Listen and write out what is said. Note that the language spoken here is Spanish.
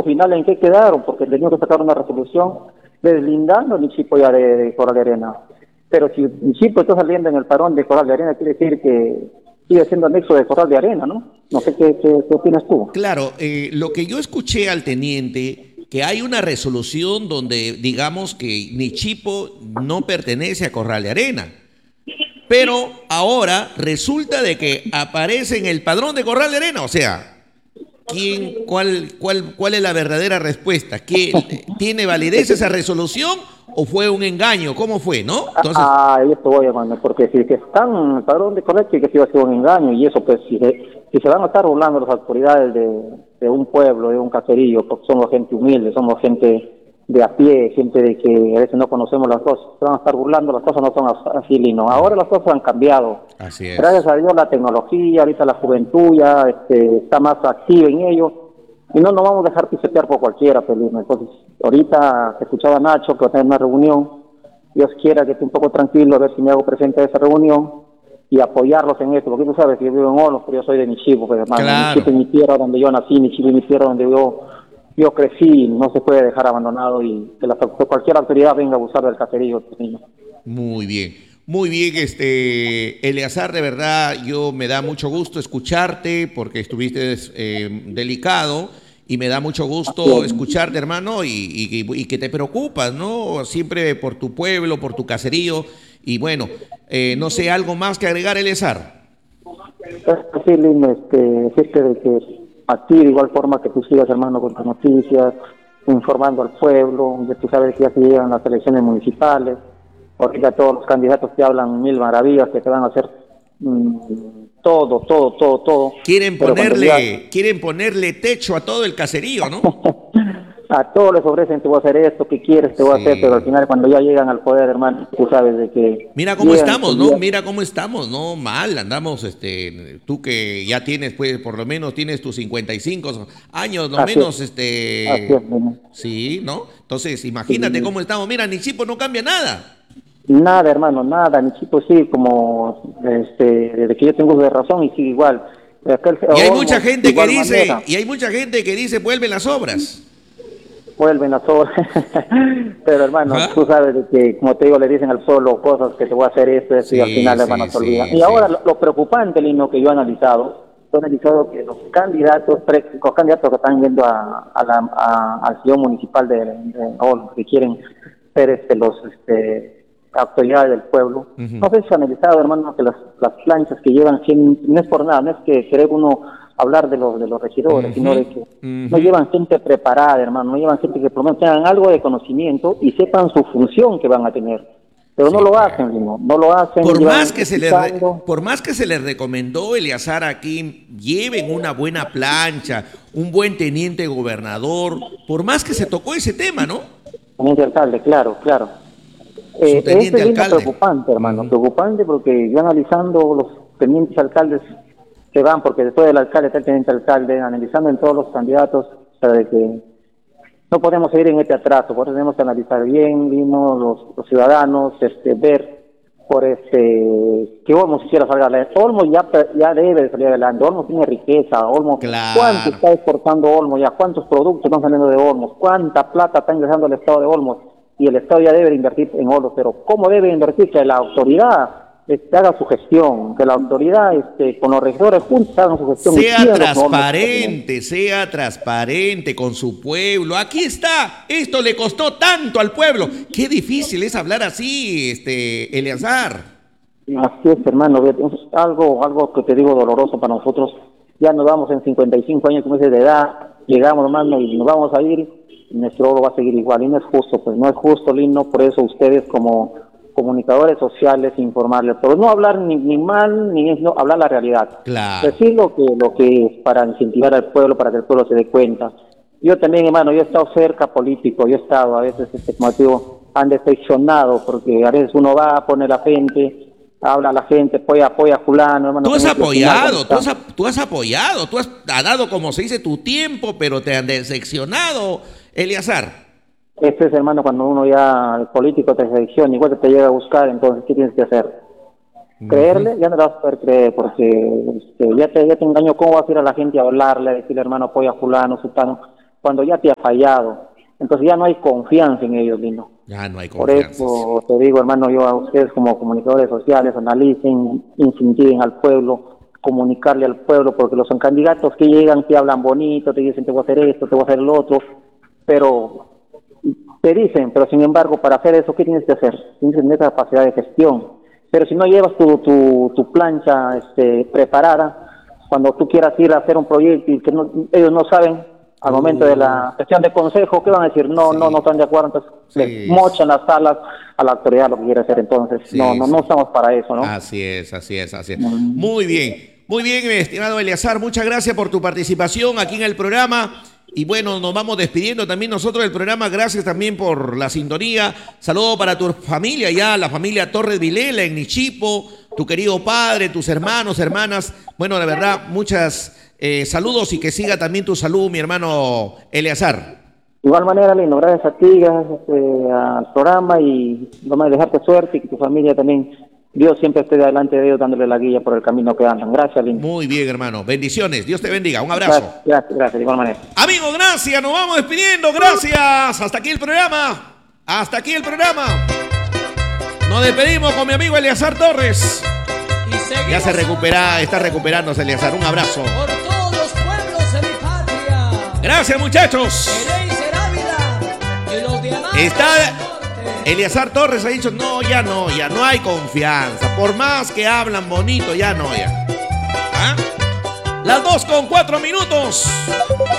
final en qué quedaron, porque tenían que sacar una resolución deslindando Nichipo ya de Coral de Arena. Pero si Nichipo está saliendo en el parón de Coral de Arena, quiere decir que sigue siendo anexo de Coral de Arena, ¿no? No sé qué opinas tú. Claro, lo que yo escuché al teniente, que hay una resolución donde digamos que Nichipo no pertenece a Corral de Arena. Pero ahora resulta de que aparece en el padrón de Corral de Arena. O sea, ¿cuál es la verdadera respuesta? ¿Tiene validez esa resolución o fue un engaño? ¿Cómo fue, no? Entonces, Esto voy, hermano, porque si que están en el padrón de correcto y que sí va a ser un engaño, y eso, pues, si se van a estar burlando las autoridades de un pueblo, de un caserío, porque somos gente humilde, somos gente de a pie, gente de que a veces no conocemos las cosas, se van a estar burlando, las cosas no son así, Lino. Ahora las cosas han cambiado. así es. Gracias a Dios la tecnología, ahorita la juventud ya está más activa en ello. Y no nos vamos a dejar pisotear por cualquiera, Pelino. Entonces, ahorita escuchaba a Nacho que va a tener una reunión. Dios quiera que esté un poco tranquilo, a ver si me hago presente a esa reunión y apoyarlos en esto. Porque tú sabes que yo vivo en Olmos, pero yo soy de Nichipo, pues, hermano. Claro. Nichipo es mi tierra donde yo nací, Nichipo es mi tierra donde yo crecí. No se puede dejar abandonado y que cualquier autoridad venga a abusar del caserío, Pelino. Muy bien. Muy bien, Eleazar, de verdad, me da mucho gusto escucharte porque estuviste delicado y me da mucho gusto escucharte, hermano, y que te preocupas, ¿no? Siempre por tu pueblo, por tu caserío. Y bueno, no sé, ¿algo más que agregar, Eleazar? Sí, Lino, decirte de que a ti de igual forma que tú sigas, hermano, con tus noticias, informando al pueblo, que tú sabes que ya se llegan las elecciones municipales. Ahorita todos los candidatos te hablan mil maravillas, que te van a hacer todo. Quieren ponerle techo a todo el caserío, ¿no? A todos les ofrecen, te voy a hacer esto, ¿qué quieres? Te voy a hacer, pero al final cuando ya llegan al poder, hermano, tú sabes de que... Mira cómo estamos, ¿no? Mira cómo estamos, ¿no? Mal, andamos, tú que ya tienes, pues, por lo menos tienes tus 55 años, lo menos, Así es, ¿no? Sí, ¿no? Entonces, imagínate cómo estamos. Mira, Nichipo no cambia nada. Nada, hermano, nada. Nichipo sí, como desde que yo tengo uso de razón y sigue igual. Y hay mucha gente que dice, vuelven las obras. Vuelven las obras. Pero, hermano, tú sabes de que, como te digo, le dicen al pueblo cosas que te voy a hacer esto, y al final, hermano, se olvidan. Y ahora lo preocupante, Lino, que yo he analizado que los candidatos que están yendo al sillón municipal de Olmos, que quieren ser los autoridades del pueblo. No sé si ha analizado, hermano, que las planchas que llevan, no es por nada, no es que querer uno hablar de los regidores, sino de que no llevan gente preparada, hermano, no llevan gente que por lo menos tengan algo de conocimiento y sepan su función que van a tener. Pero no lo hacen, no lo hacen. Por más que se les recomendó, Eleazar, aquí lleven una buena plancha, un buen teniente gobernador, por más que se tocó ese tema, ¿no? Teniente alcalde, claro. Este es preocupante, hermano, preocupante porque yo analizando los tenientes alcaldes que van, porque después del alcalde está el teniente alcalde, analizando en todos los candidatos, o sea, de que no podemos seguir en este atraso, por eso tenemos que analizar bien, los ciudadanos, ver por que Olmos quisiera salir adelante. Olmos ya debe de salir adelante, Olmos tiene riqueza, Olmos, claro. ¿Cuánto está exportando Olmos ya? ¿Cuántos productos están saliendo de Olmos? ¿Cuánta plata está ingresando al Estado de Olmos? Y el Estado ya debe de invertir en Olmos, pero ¿cómo debe invertir? Que la autoridad haga su gestión, que la autoridad con los regidores juntos hagan su gestión. Sea transparente con su pueblo. Aquí está, esto le costó tanto al pueblo. Qué difícil es hablar así, Eleazar. Así es, hermano, algo que te digo doloroso para nosotros. Ya nos vamos en 55 años, como dices, de edad, llegamos, hermano, y nos vamos a ir, y nuestro oro va a seguir igual, y no es justo, pues no es justo, Lino, por eso ustedes como comunicadores sociales, informarles, pero no hablar ni mal, no hablar la realidad. Claro. Decir lo que es para incentivar al pueblo, para que el pueblo se dé cuenta. Yo también, hermano, yo he estado cerca político, yo he estado a veces, como digo, han decepcionado, porque a veces uno va a poner la gente, habla a la gente, apoya a fulano, hermano. Tú has apoyado, tú has dado, como se dice, tu tiempo, pero te han decepcionado, Eleazar. Este es, hermano, cuando uno ya, el político te selecciona, igual que te llega a buscar, entonces, ¿qué tienes que hacer? Creerle, ya no le vas a poder creer, porque ya te engañó. ¿Cómo vas a ir a la gente a hablarle, a decirle, hermano, apoya a fulano, sultano? cuando ya te ha fallado. Entonces ya no hay confianza en ellos, Lino. Ya no hay Por confianza. eso te digo, hermano, yo a ustedes como comunicadores sociales, analicen, incentiven al pueblo, comunicarle al pueblo, porque los candidatos que llegan te hablan bonito, te dicen te voy a hacer esto, te voy a hacer lo otro, pero te dicen, pero sin embargo, para hacer eso, ¿qué tienes que hacer? Tienes que tener capacidad de gestión. Pero si no llevas tu plancha preparada, cuando tú quieras ir a hacer un proyecto y que ellos no saben, al momento de la sesión de consejo, ¿qué van a decir? No están de acuerdo, entonces les mochan las salas a la autoridad lo que quiere hacer. Entonces, no estamos para eso, ¿no? Así es. Muy bien, mi estimado Eleazar, muchas gracias por tu participación aquí en el programa. Y bueno, nos vamos despidiendo también nosotros del programa. Gracias también por la sintonía. Saludos para tu familia ya, la familia Torres Vilela en Nichipo, tu querido padre, tus hermanos, hermanas. Bueno, la verdad, muchas saludos y que siga también tu salud, mi hermano Eleazar. De igual manera, Lino, gracias a ti, gracias al programa y vamos a dejarte suerte y que tu familia también, Dios siempre esté delante de ellos dándole la guía por el camino que andan. Gracias, Lino. Muy bien, hermano. Bendiciones. Dios te bendiga. Un abrazo. Gracias, de igual manera. Amigos, gracias. Nos vamos despidiendo. Gracias. Hasta aquí el programa. Nos despedimos con mi amigo Eleazar Torres. Ya está recuperándose Eleazar. Un abrazo. Por todos los pueblos de mi patria. Gracias, muchachos. Eleazar Torres ha dicho, ya no hay confianza. Por más que hablan bonito, ya no. Las 2:04 minutos.